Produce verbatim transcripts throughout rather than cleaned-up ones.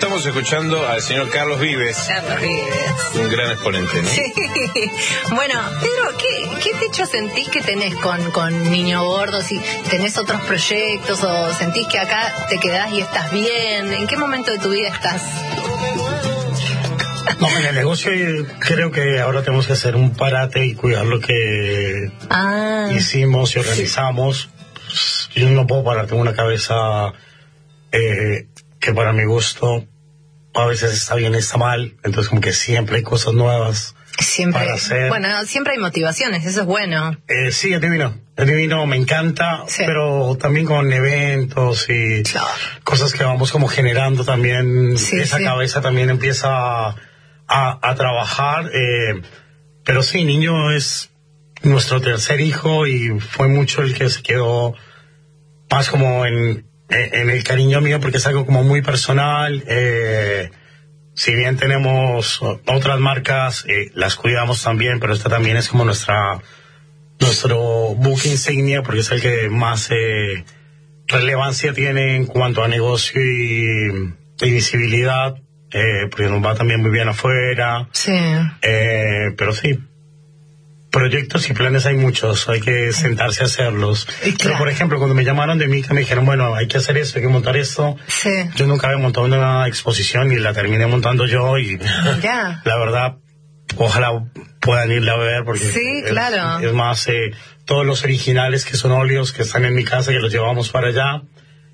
Estamos escuchando al señor Carlos Vives. Carlos Vives. Un gran exponente, ¿no? Sí. Bueno, Pedro, ¿qué, qué techo sentís que tenés con, con Niño Gordo? Si tenés otros proyectos o sentís que acá te quedás y estás bien. ¿En qué momento de tu vida estás? No, en el negocio creo que ahora tenemos que hacer un parate y cuidar lo que ah, hicimos y organizamos. Sí. Yo no puedo parar, tengo una cabeza eh, que para mi gusto a veces está bien, está mal, entonces como que siempre hay cosas nuevas siempre, para hacer. Bueno, siempre hay motivaciones, eso es bueno. Eh, sí, es divino, es divino, me encanta, sí. Pero también con eventos y claro. Cosas que vamos como generando también, sí, esa sí. Cabeza también empieza a, a, a trabajar, eh, pero sí, Niño es nuestro tercer hijo y fue mucho el que se quedó más como en, en el cariño mío porque es algo como muy personal. Eh, si bien tenemos otras marcas, eh, las cuidamos también, pero esta también es como nuestra nuestro buque insignia porque es el que más eh, relevancia tiene en cuanto a negocio y, y visibilidad, eh, porque nos va también muy bien afuera. Sí. Eh, pero sí, proyectos y planes hay muchos, hay que sentarse a hacerlos. Claro. Pero por ejemplo, cuando me llamaron de Mica, me dijeron, bueno, hay que hacer esto, hay que montar esto. Sí. Yo nunca había montado una exposición y la terminé montando yo y ya. La verdad, ojalá puedan irla a ver porque sí, es, claro. es más, eh, todos los originales que son óleos que están en mi casa, que los llevamos para allá.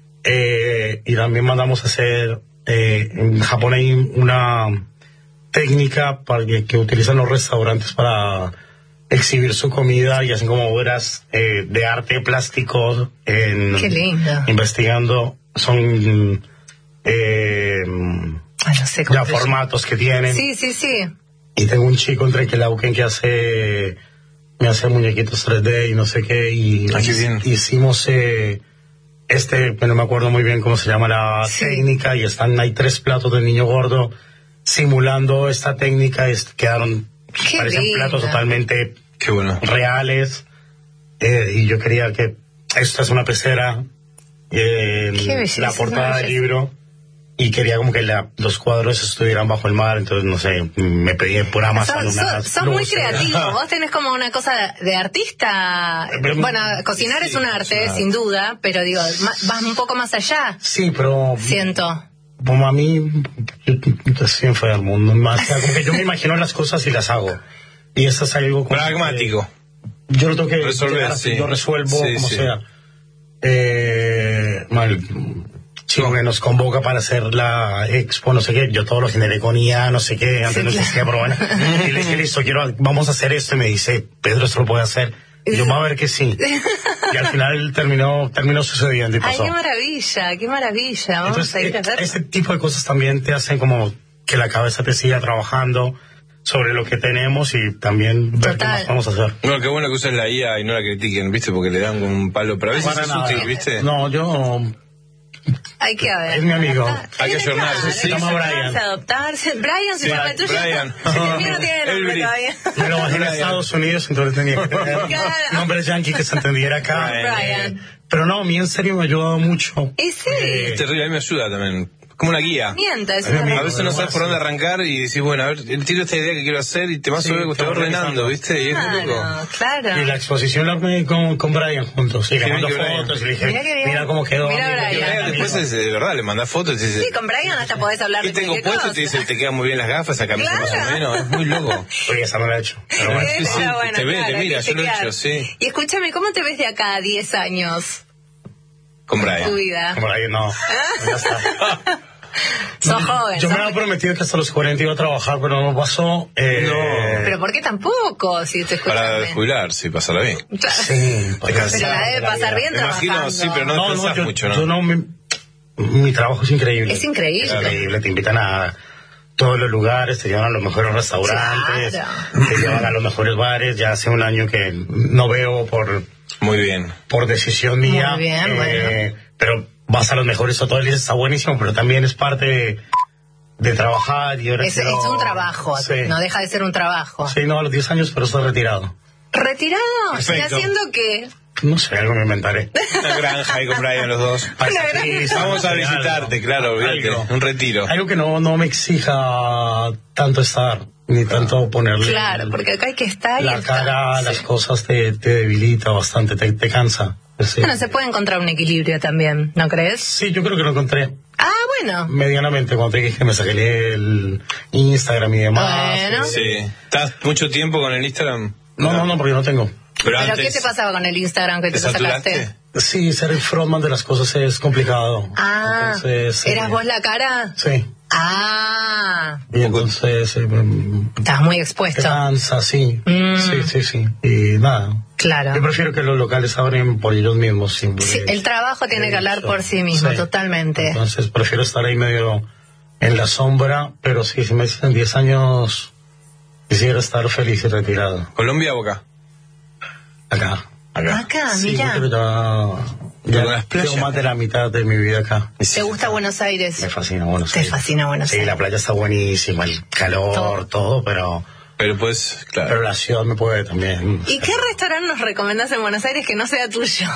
Eh, y también mandamos a hacer, eh, en Japón hay una técnica para que, que utilizan los restaurantes para exhibir su comida y hacen como obras eh, de arte plástico en, qué lindo. Investigando, son eh, Ay, no sé ya formatos que tienen. Sí, sí, sí. Y tengo un chico en Trequelauquen que hace me hace muñequitos tres D y no sé qué y ah, qué bien. Hicimos eh, este, no me acuerdo muy bien cómo se llama la sí. técnica y están hay tres platos del Niño Gordo simulando esta técnica, es, quedaron Qué parecen linda. platos totalmente Qué bueno. reales, eh, y yo quería que esta es una pecera, eh, la portada del libro, y quería como que la, los cuadros estuvieran bajo el mar, entonces no sé, me pedí por Amazon son, unas son, son muy creativos, vos tenés como una cosa de artista, bueno, cocinar sí, es un arte, claro. Sin duda, pero digo, vas un poco más allá. Sí, pero... Siento. Como a mí, yo, yo estoy enfermo, más, o sea, como que yo me imagino las cosas y las hago. Y eso es algo como pragmático. Que yo lo tengo que resolver, sí. Yo resuelvo sí, como sí. sea. Eh, mal, chico que nos convoca para hacer la expo, no sé qué, yo todo lo generé con I A, no sé qué, antes sí, no existía, claro. Pero bueno. Y le dije, listo, quiero, vamos a hacer esto, y me dice, Pedro, esto lo puede hacer. Y yo, va a ver que sí. Y al final terminó terminó sucediendo y pasó. Ay, qué maravilla, qué maravilla. Vamos Entonces, a ir a hacer. Ese tipo de cosas también te hacen como que la cabeza te siga trabajando sobre lo que tenemos y también ver Total. Qué más vamos a hacer. No, qué bueno que usen la I A y no la critiquen, ¿viste? Porque le dan un palo, pero a veces es útil, ¿viste? No, yo... Hay que ver. Es mi amigo. Hay que ayornarse. Se llama Brian. Adoptarse. Brian se llama el tuyo. Brian. El mío no tiene nombre todavía. Me lo bajé en Estados Unidos, entonces tenía que tener claro. nombre yankee que se entendiera acá. Brian. Pero no, a mí en serio me ha ayudado mucho. ¿Y sí? Eh, es terrible, a mí me ayuda también. Como una guía. Mienta, es a, una a veces no sabes por dónde arrancar y decís, bueno, a ver, tiro esta idea que quiero hacer y te vas sí, a te ordenando, ¿viste? Y es claro, muy loco. Claro. Y la exposición la vi con, con Brian juntos. Y le mando fotos y le dije, mira, mira cómo quedó. Mira mira, Brian. Brian después es de verdad, le mandás fotos y te dice... Sí, con Brian hasta podés hablar de tengo puesto cosa. Y te dice, te quedan muy bien las gafas, esa camisa claro. más o menos, es muy loco. Oye, esa no la he hecho. Pero bueno. Sí, sí, bueno, te ve, claro, te mira, yo lo he hecho, sí. Y escúchame, ¿cómo te ves de acá a diez años? Con Brian. Tu vida. Con Brian no. Ya está. Sos joven. Yo sos me había prometido que hasta los cuarenta iba a trabajar, pero no pasó. Eh, no. Pero ¿por qué tampoco? Si te Para jubilar, sí, pasarla bien. Sí, pero la debe pasar bien me trabajando. Imagino, sí, pero no, no, no yo, mucho, ¿no? Yo no mi, mi trabajo es increíble. Es increíble. Es increíble, te invitan a todos los lugares, te llevan a los mejores restaurantes, claro. Te llevan a los mejores bares. Ya hace un año que no veo por... Muy bien. Por decisión mía. Muy bien, eh, bueno. Pero vas a los mejores hoteles, está buenísimo, pero también es parte de, de trabajar. Y ahora es, quiero, es un trabajo, sí. No deja de ser un trabajo. Sí, no, a los diez años, pero estoy retirado. ¿Retirado? Perfecto. ¿Y haciendo qué? No sé, algo me inventaré. Una granja ahí con Brian los dos. Sí, vamos a visitarte, algo, claro, olvídate, algo. Un retiro. Algo que no, no me exija tanto estar, ni tanto ponerle... Claro, el, porque acá hay que estar la y cara, está, las sí. cosas te, te debilita bastante, te, te cansa. Sí. Bueno, se puede encontrar un equilibrio también, ¿no crees? Sí, yo creo que lo encontré. Ah, bueno. Medianamente, cuando te dije que me saqué el Instagram y demás. Bueno. Sí. ¿Estás mucho tiempo con el Instagram? No, no, no, porque no tengo. ¿Pero, ¿Pero qué te pasaba con el Instagram que te, te sacaste? Sí, ser el frontman de las cosas es complicado. Ah, entonces, ¿eras eh, vos la cara? Sí. Ah. Y entonces... Eh, Estás muy expuesto. Cansa, sí. Mm. Sí, sí, sí. Y nada. Claro. Yo prefiero que los locales abren por ellos mismos. Siempre. Sí, el trabajo tiene que hablar por sí mismo, sí. Totalmente. Entonces prefiero estar ahí medio en la sombra, pero sí, si me dicen diez años, quisiera estar feliz y retirado. ¿Colombia o acá? Acá. Acá, acá sí, mira. Yo creo que ya, ya tengo más de la mitad de mi vida acá. ¿Te gusta Buenos Aires? Me fascina Buenos Te Aires. Te fascina Buenos Aires. Sí, la playa está buenísima, el calor, todo, todo pero... Pero pues, claro. Pero la ciudad me puede también. ¿Y qué restaurante nos recomendás en Buenos Aires que no sea tuyo?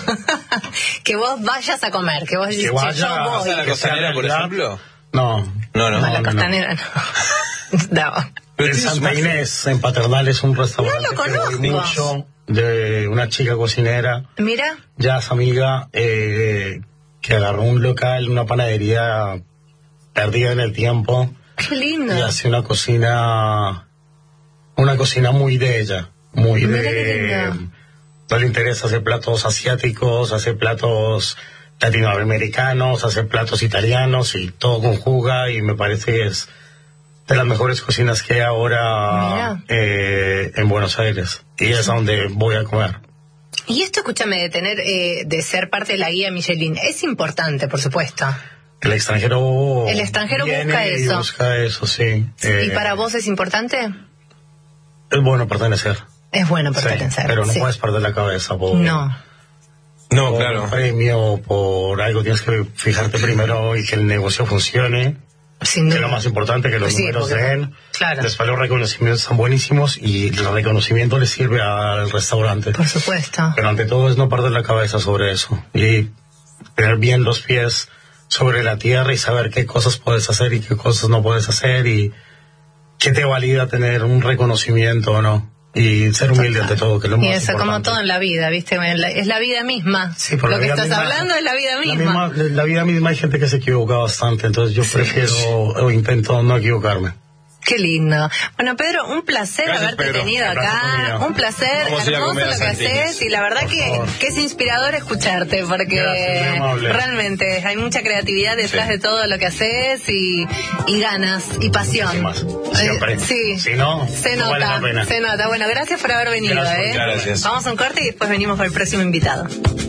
Que vos vayas a comer, que vos que vaya, yo voy. ¿A la Costanera, por ejemplo? No. No, no. A la no, Costanera no. no. Pero en Santa Inés, en Paternal, es un restaurante no lo conozco. que voy mucho, de una chica cocinera. Mira. Ya es amiga, eh, que agarró un local, una panadería perdida en el tiempo. Qué lindo. Y hace una cocina... Una cocina muy de ella, muy Mira de... No le interesa hacer platos asiáticos, hacer platos latinoamericanos, hacer platos italianos y todo conjuga y me parece que es de las mejores cocinas que hay ahora eh, en Buenos Aires. Y es a donde voy a comer. Y esto, escúchame, de tener, eh, de ser parte de la guía Michelin, es importante, por supuesto. El extranjero... El extranjero busca eso. busca eso, sí. ¿Y eh, para vos es importante? Es bueno pertenecer. Es bueno pertenecer. Sí, pero no sí. puedes perder la cabeza por... No. No, por claro. un premio, por algo, tienes que fijarte primero y que el negocio funcione. Sin duda. Que es lo más importante, que los sí, números porque, den. Claro. Después los reconocimientos son buenísimos y el reconocimiento le sirve al restaurante. Por supuesto. Pero ante todo es no perder la cabeza sobre eso. Y tener bien los pies sobre la tierra y saber qué cosas puedes hacer y qué cosas no puedes hacer y qué te valida tener un reconocimiento o no. Y ser humilde ante todo, que es lo más Y eso, importante. como todo en la vida, ¿viste? Es la vida misma. Sí, por lo la que vida estás misma, hablando es la vida misma. La, misma. la vida misma hay gente que se equivoca bastante, entonces yo sí. prefiero o intento no equivocarme. Qué lindo. Bueno, Pedro, un placer Gracias, haberte Pedro. tenido acá. Un placer, hermoso lo que haces y la verdad que, que es inspirador escucharte porque Gracias, realmente hay mucha creatividad detrás sí. de todo lo que haces y, y ganas y pasión. Más. Siempre. Eh, sí. Si no, se no nota, vale la pena. se nota. Bueno, gracias por haber venido. Gracias, ¿eh? Gracias. Vamos a un corte y después venimos con el próximo invitado.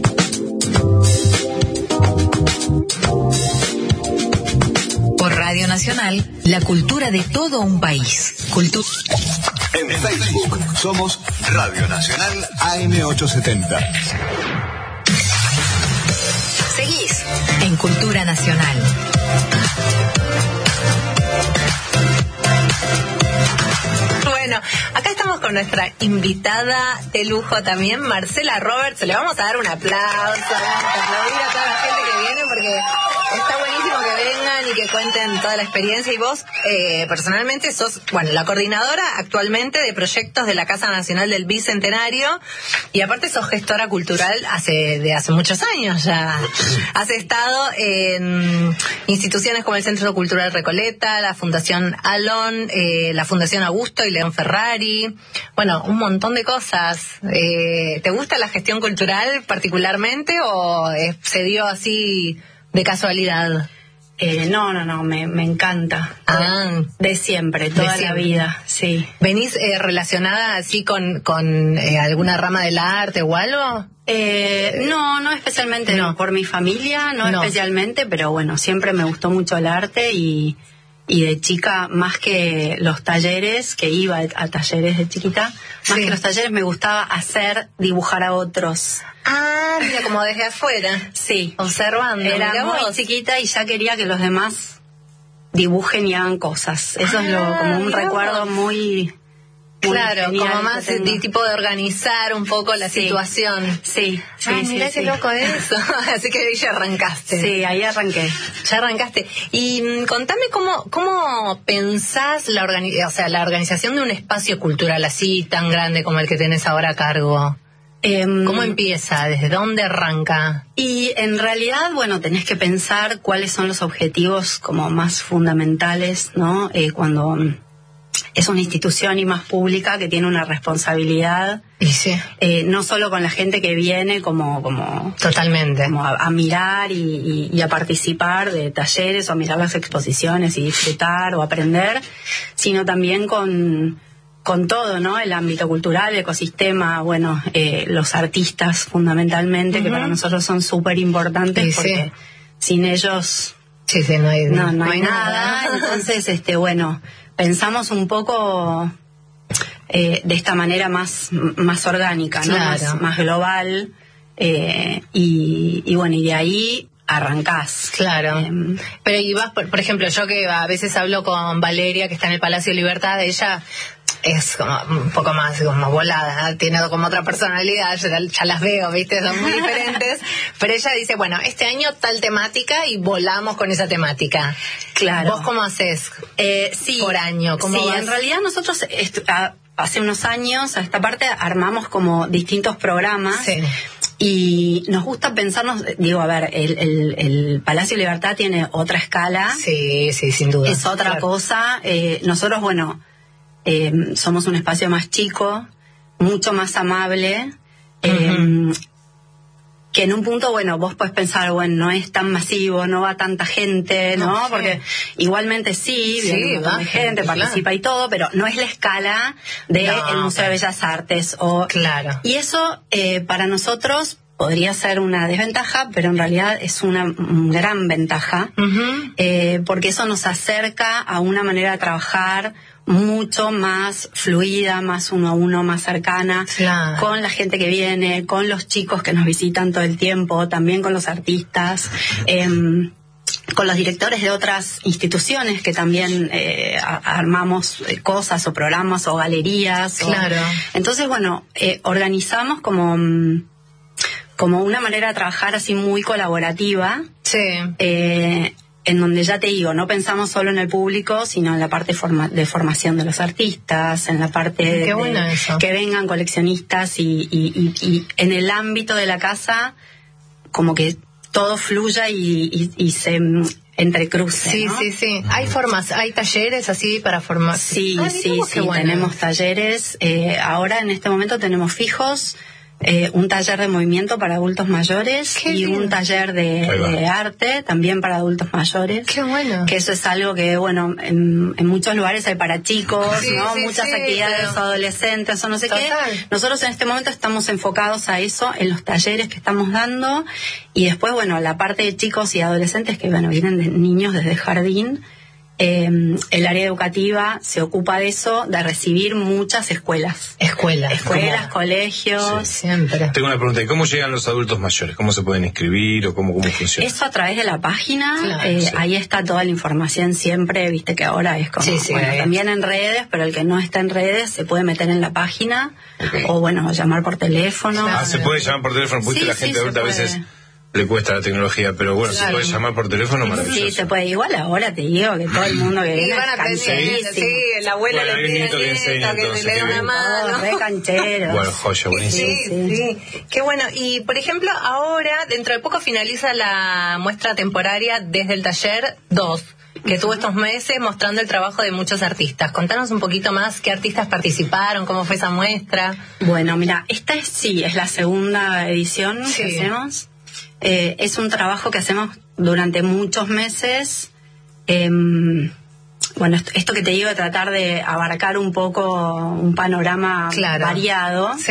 Por Radio Nacional, la cultura de todo un país. Cultu- en Facebook somos Radio Nacional A M ochocientos setenta. Seguís en Cultura Nacional. Bueno, acá estamos con nuestra invitada de lujo también, Marcela Roberts. Le vamos a dar un aplauso, vamos a aplaudir a toda la gente que viene porque está buenísimo que vengan y que cuenten toda la experiencia. Y vos, eh, personalmente, sos, bueno, la coordinadora actualmente de proyectos de la Casa Nacional del Bicentenario y aparte sos gestora cultural hace de hace muchos años ya. Has estado en instituciones como el Centro Cultural Recoleta, la Fundación Alon, eh, la Fundación Augusto y León Ferrari. Bueno, un montón de cosas. Eh, ¿Te gusta la gestión cultural particularmente o eh, se dio así de casualidad? Eh, no, no, no, me, me encanta. Ah, de siempre, toda de siempre. La vida, sí. ¿Venís eh, relacionada así con, con eh, alguna rama del arte o algo? Eh, no, no especialmente no. por mi familia, no, no especialmente, pero bueno, siempre me gustó mucho el arte y, y de chica, más que los talleres, que iba a talleres de chiquita, más sí. que los talleres me gustaba hacer, dibujar a otros. Ah, mira, como desde afuera. Sí. Observando. Era mira muy vos. chiquita y ya quería que los demás dibujen y hagan cosas. Eso ah, es lo, como un mira recuerdo vos. muy Claro, como más de tipo de organizar un poco la sí. situación. Sí, sí, Ay, sí. mirá sí, qué sí. loco eso. Así que ahí ya arrancaste. Sí, ahí arranqué. Ya arrancaste. Y mm, contame cómo cómo pensás la organi- o sea, la organización de un espacio cultural así tan grande como el que tenés ahora a cargo. ¿Cómo empieza? ¿Desde dónde arranca? Y en realidad, bueno, tenés que pensar cuáles son los objetivos como más fundamentales, ¿no? Eh, cuando es una institución y más pública que tiene una responsabilidad. Y sí. Eh, no solo con la gente que viene como... como Totalmente. Como a, a mirar y, y, y a participar de talleres o a mirar las exposiciones y disfrutar o aprender, sino también con... con todo, ¿no? El ámbito cultural, el ecosistema, bueno, eh, los artistas fundamentalmente, uh-huh. que para nosotros son súper importantes sí, porque sí. sin ellos sí, sí, no hay, no, no no hay hay nada. nada. Entonces, este, bueno, pensamos un poco eh, de esta manera más, más orgánica, ¿no? Claro. Más, más global. Eh, y, y bueno, y de ahí arrancás. Claro. Eh, Pero y vas, por, por ejemplo, yo que a veces hablo con Valeria, que está en el Palacio de Libertad, ella es como un poco más como volada, ¿no? Tiene como otra personalidad, ya, ya las veo, ¿viste? Son muy diferentes, pero ella dice, bueno, este año tal temática y volamos con esa temática. Claro. ¿Vos cómo haces eh, sí, por año? ¿Cómo sí, vas? En realidad nosotros estu- a, hace unos años a esta parte armamos como distintos programas. Sí. Y nos gusta pensarnos, digo, a ver, el, el, el Palacio de Libertad tiene otra escala. Sí, sí, sin duda. Es otra claro. cosa. Eh, nosotros, bueno, eh, somos un espacio más chico, mucho más amable, uh-huh. eh, que en un punto, bueno, vos podés pensar, bueno, no es tan masivo, no va tanta gente, ¿no? no sí. Porque igualmente sí, sí viene un montón de gente, claro. participa y todo, pero no es la escala del de no, Museo de Bellas Artes. O, claro. Y eso, eh, para nosotros, podría ser una desventaja, pero en realidad es una gran ventaja, uh-huh. eh, porque eso nos acerca a una manera de trabajar mucho más fluida, más uno a uno, más cercana, claro. con la gente que viene, con los chicos que nos visitan todo el tiempo, también con los artistas, eh, con los directores de otras instituciones que también eh, a- armamos cosas o programas o galerías. Claro. O... Entonces, bueno, eh, organizamos como... como una manera de trabajar así muy colaborativa. Sí. Eh, en donde ya te digo, no pensamos solo en el público, sino en la parte forma, de formación de los artistas, en la parte Qué de, bueno de eso. que vengan coleccionistas y, y, y, y en el ámbito de la casa, como que todo fluya y, y, y se entrecruce. Sí, ¿no? sí, sí. Hay formas, hay talleres así para formar. Sí, ah, sí, sí, bueno. tenemos talleres. Eh, ahora en este momento tenemos fijos. Eh, un taller de movimiento para adultos mayores Qué y bien. un taller de, de arte también para adultos mayores. Qué bueno. Que eso es algo que, bueno, en, en muchos lugares hay para chicos, Sí, ¿no? sí, Muchas sí, actividades pero... adolescentes o no sé Total. qué. Nosotros en este momento estamos enfocados a eso en los talleres que estamos dando y después, bueno, la parte de chicos y adolescentes que, bueno, vienen de niños desde el jardín. Eh, el área educativa se ocupa de eso, de recibir muchas escuelas. Escuelas. Escuelas, ¿Cómo? colegios. Sí, siempre. Tengo una pregunta, ¿y cómo llegan los adultos mayores? ¿Cómo se pueden inscribir o cómo, cómo funciona? Eso a través de la página, Claro, eh, sí. ahí está toda la información siempre, viste que ahora es como, Sí, sí, bueno, ahí. también en redes, pero el que no está en redes se puede meter en la página, Okay. o bueno, llamar por teléfono. Claro. Ah, se puede llamar por teléfono, porque Sí, la sí, gente se adulta a puede. veces le cuesta la tecnología, pero bueno, Claro. se puede llamar por teléfono, maravilloso. Sí, se puede. Igual ahora te digo que todo el mundo que Y viene van es aprendiendo, cancherísimo. sí, la abuela Bueno, le hay pide nietos que al enseñan, nieto que entonces, le dé qué una bien. mano. Todos re cancheros. Bueno, joya, buenísimo. Sí, sí, qué bueno. Y por ejemplo, ahora, dentro de poco finaliza la muestra temporaria desde el taller dos, que tuvo estos meses mostrando el trabajo de muchos artistas. Contanos un poquito más qué artistas participaron, cómo fue esa muestra. Bueno, mira, esta es, sí, es la segunda edición Sí. que hacemos. Eh, es un trabajo que hacemos durante muchos meses. Eh, bueno, esto, esto que te digo de tratar de abarcar un poco un panorama Claro. variado. Sí.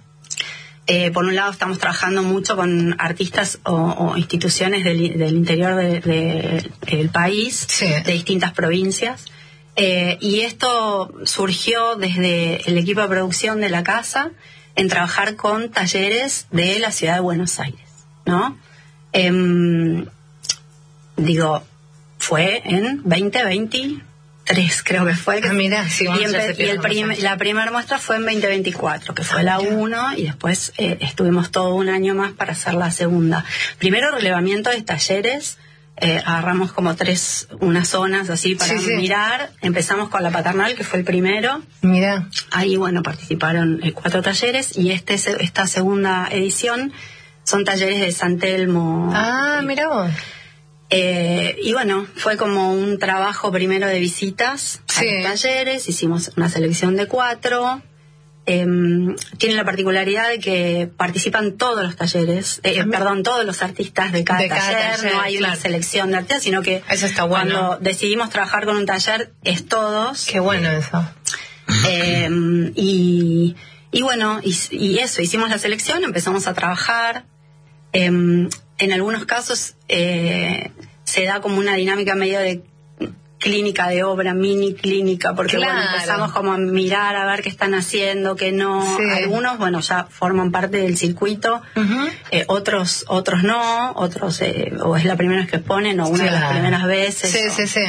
Eh, por un lado estamos trabajando mucho con artistas o, o instituciones del, del interior de- de- del país, Sí. de distintas provincias. Eh, y esto surgió desde el equipo de producción de la casa en trabajar con talleres de la ciudad de Buenos Aires, ¿no? Em, digo, fue en veinte veintiuno, tres creo que fue. Que ah, mira, sí, y, empe- y el prim- la primera muestra fue en veinte veinticuatro, que fue ah, la uno, y después eh, estuvimos todo un año más para hacer la segunda. Primero relevamiento de talleres. Eh, agarramos como tres, unas zonas así para sí, sí. mirar. Empezamos con la paternal, que fue el primero. Mira. Ahí, bueno, participaron eh, cuatro talleres, y este esta segunda edición son talleres de San Telmo. Ah, y, mira vos. Eh, y bueno, fue como un trabajo primero de visitas sí. a los talleres. Hicimos una selección de cuatro. Eh, tienen la particularidad de que participan todos los talleres, eh, perdón, todos los artistas de cada, de cada taller, taller, no hay claro. una selección de artistas, sino que eso está bueno. Cuando decidimos trabajar con un taller es todos. Qué bueno eso. Eh, y, y bueno, y, y eso, hicimos la selección, empezamos a trabajar. Eh, en algunos casos eh, se da como una dinámica medio de clínica de obra, mini clínica, porque claro. bueno, empezamos como a mirar a ver qué están haciendo, qué no. Sí. Algunos, bueno, ya forman parte del circuito, uh-huh. eh, otros otros no, otros eh, o es la primera vez que exponen o una claro. de las primeras veces. Sí, o, sí, sí.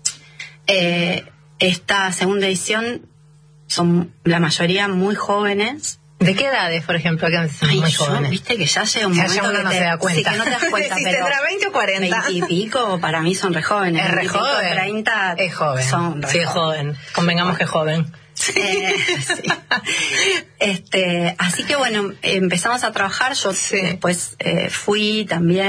Eh, esta segunda edición son la mayoría muy jóvenes. ¿De qué edades, por ejemplo? Que son Ay, muy yo, jóvenes. Viste que ya llega un ya momento uno que no te, se da cuenta. Sí, que no te das cuenta, si pero tendrá veinte o cuarenta. veinte y pico, para mí son re jóvenes. Es re joven. treinta es joven. Son re sí, es joven. joven. Convengamos que es joven. Eh, sí. este, así que bueno, empezamos a trabajar. Yo sí. después eh, fui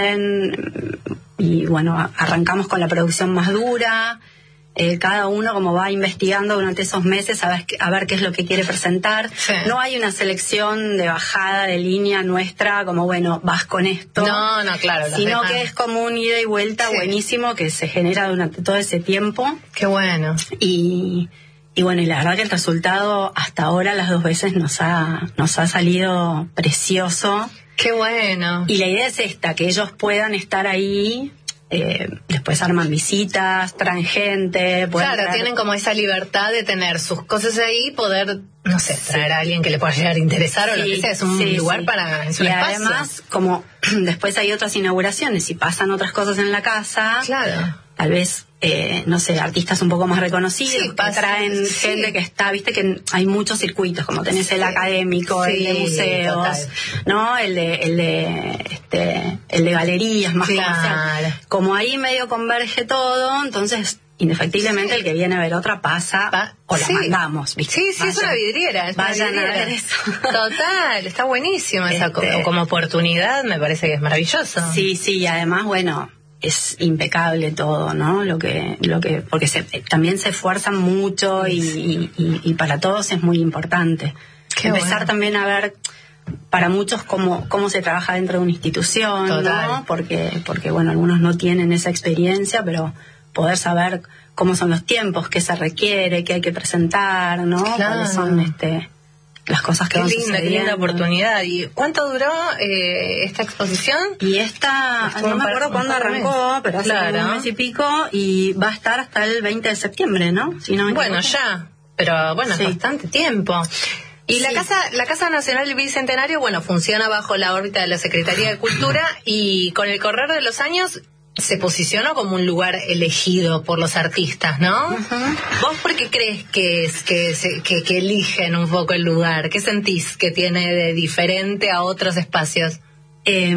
también y bueno, arrancamos con la producción más dura. Eh, cada uno como va investigando durante esos meses a ver, a ver qué es lo que quiere presentar. Sí. No hay una selección de bajada de línea nuestra como, bueno, vas con esto. No, no, claro. Sino dejan. que es como un ida y vuelta sí. buenísimo que se genera durante todo ese tiempo. Qué bueno. Y, y bueno, y la verdad que el resultado hasta ahora las dos veces nos ha, nos ha salido precioso. Qué bueno. Y la idea es esta, que ellos puedan estar ahí. Eh, después arman visitas, traen gente. Claro, traer... tienen como esa libertad de tener sus cosas ahí, poder, no sé, traer sí. a alguien que le pueda llegar a interesar sí, o lo que sea. Es un sí, lugar sí. para... Es un y espacio. Además, como después hay otras inauguraciones y pasan otras cosas en la casa, claro. tal vez, eh, no sé, artistas un poco más reconocidos, sí, que pasa, traen sí. gente que está, viste que hay muchos circuitos, como tenés sí. el académico, sí, el de museos, total. ¿no? El de, el de, este, el de galerías más claro. comercial. Como ahí medio converge todo, entonces indefectiblemente sí. el que viene a ver otra pasa Va, o sí. la mandamos, ¿viste? Sí, sí, vayan, es una vidriera. Es vayan una vidriera. a ver eso. Total, está buenísimo esa este, como oportunidad, me parece que es maravilloso. Sí, sí, y además, bueno, es impecable todo, ¿no? Lo que, lo que, porque se, también se esfuerzan mucho y, y, y, y para todos es muy importante. Qué Empezar bueno. también a ver para muchos cómo, cómo se trabaja dentro de una institución, Total. ¿no? Porque, porque, bueno, algunos no tienen esa experiencia, pero poder saber cómo son los tiempos, qué se requiere, qué hay que presentar, ¿no? Claro. Cuáles son este, las cosas que qué van linda, sucediendo. Qué linda oportunidad. ¿Y cuánto duró eh, esta exposición? Y esta, Estuvo no me acuerdo cuándo arrancó, mes. pero hace claro. un mes y pico, y va a estar hasta el veinte de septiembre, ¿no? Si no bueno, ya, pero bueno, sí. es bastante tiempo. Y sí. la casa la Casa Nacional del Bicentenario, bueno, funciona bajo la órbita de la Secretaría de Cultura y con el correr de los años se posicionó como un lugar elegido por los artistas, ¿no? Uh-huh. ¿Vos por qué crees que es que, se, que, que eligen un poco el lugar? ¿Qué sentís que tiene de diferente a otros espacios? Eh,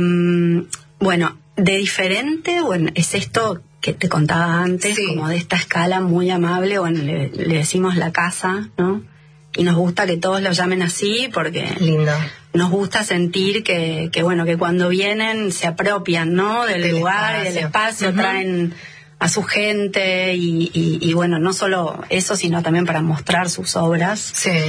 bueno, de diferente, bueno, es esto que te contaba antes, sí. como de esta escala muy amable, bueno, le, le decimos la casa, ¿no? Y nos gusta que todos lo llamen así porque lindo. Nos gusta sentir que, que bueno, que cuando vienen se apropian, ¿no? Del, del lugar espacio. y del espacio, uh-huh. traen a su gente y, y, y bueno, no solo eso, sino también para mostrar sus obras. Sí.